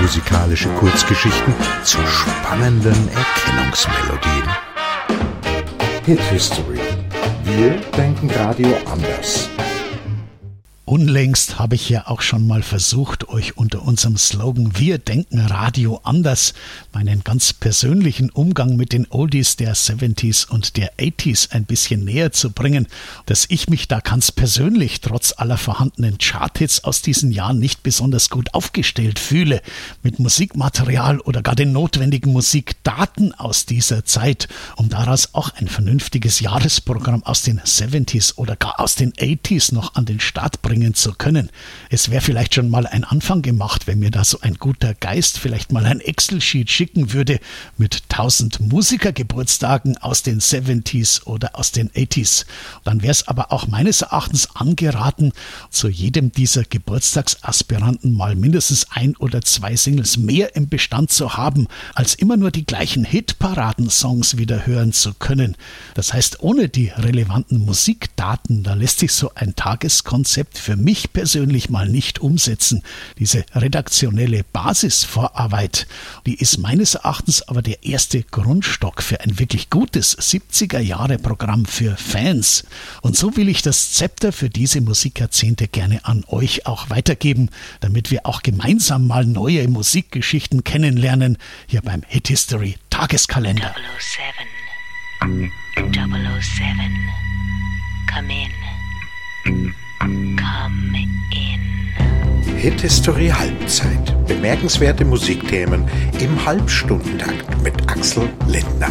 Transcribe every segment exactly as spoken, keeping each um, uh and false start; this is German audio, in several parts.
musikalische Kurzgeschichten zu spannenden Erkennungsmelodien. Hit History. Wir denken Radio anders. Unlängst habe ich ja auch schon mal versucht, euch unter unserem Slogan Wir denken Radio anders meinen ganz persönlichen Umgang mit den Oldies der siebziger und der achtziger ein bisschen näher zu bringen, dass ich mich da ganz persönlich trotz aller vorhandenen Charthits aus diesen Jahren nicht besonders gut aufgestellt fühle, mit Musikmaterial oder gar den notwendigen Musikdaten aus dieser Zeit, um daraus auch ein vernünftiges Jahresprogramm aus den siebziger oder gar aus den achtziger noch an den Start bringen zu können. Es wäre vielleicht schon mal ein Anfang gemacht, wenn mir da so ein guter Geist vielleicht mal ein Excel-Sheet schicken würde mit tausend Musikergeburtstagen aus den siebziger oder aus den achtziger. Dann wäre es aber auch meines Erachtens angeraten, zu jedem dieser Geburtstagsaspiranten mal mindestens ein oder zwei Singles mehr im Bestand zu haben, als immer nur die gleichen Hitparadensongs wieder hören zu können. Das heißt, ohne die relevanten Musikdaten, da lässt sich so ein Tageskonzept für mich persönlich mal nicht umsetzen. Diese redaktionelle Basisvorarbeit, die ist meines Erachtens aber der erste Grundstock für ein wirklich gutes siebziger-Jahre-Programm für Fans. Und so will ich das Zepter für diese Musikjahrzehnte gerne an euch auch weitergeben, damit wir auch gemeinsam mal neue Musikgeschichten kennenlernen, hier beim Hit History Tageskalender. double oh seven. double oh seven. Come in. Come in. Hit History Halbzeit. Bemerkenswerte Musikthemen im Halbstundentakt mit Axel Lindner.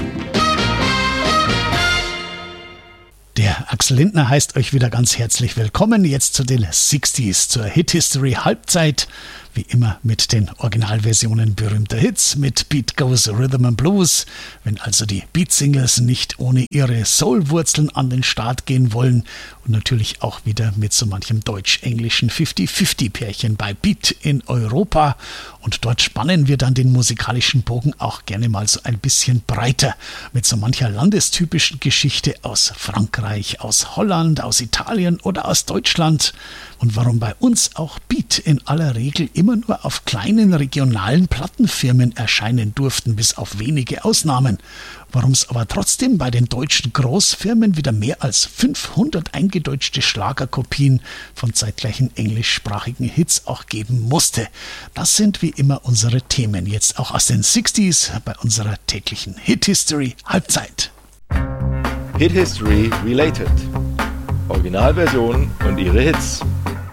Der Axel Lindner heißt euch wieder ganz herzlich willkommen jetzt zu den sechziger, zur Hit History Halbzeit. Wie immer mit den Originalversionen berühmter Hits, mit Beat Goes Rhythm and Blues. Wenn also die Beat-Singles nicht ohne ihre Soul-Wurzeln an den Start gehen wollen. Und natürlich auch wieder mit so manchem deutsch-englischen fünfzig-fünfzig-Pärchen bei Beat in Europa. Und dort spannen wir dann den musikalischen Bogen auch gerne mal so ein bisschen breiter. Mit so mancher landestypischen Geschichte aus Frankreich, aus Holland, aus Italien oder aus Deutschland. Und warum bei uns auch Beat in aller Regel immer nur auf kleinen regionalen Plattenfirmen erscheinen durften, bis auf wenige Ausnahmen. Warum es aber trotzdem bei den deutschen Großfirmen wieder mehr als fünfhundert eingedeutschte Schlagerkopien von zeitgleichen englischsprachigen Hits auch geben musste. Das sind wie immer unsere Themen, jetzt auch aus den sechziger bei unserer täglichen Hit History Halbzeit. Hit History Related. Originalversion und ihre Hits.